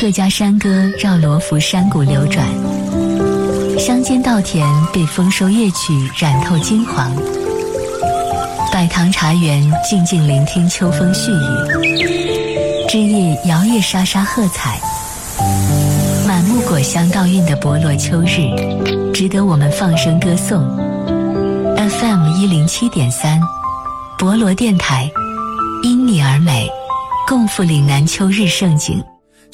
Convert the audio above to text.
客家山歌绕罗浮山谷流转，乡间稻田被丰收乐曲染透金黄。百塘茶园静静聆听秋风絮语，枝叶摇曳沙沙喝彩。满目果香倒韵的博罗秋日，值得我们放声歌颂。FM 107.3，博罗电台，因你而美，共赴岭南秋日盛景。